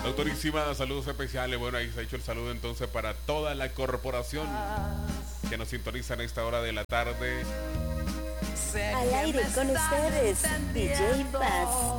Doctorísima, saludos especiales. Bueno, ahí se ha hecho el saludo entonces para toda la corporación que nos sintonizan a esta hora de la tarde. Al aire con ustedes, DJ Paz.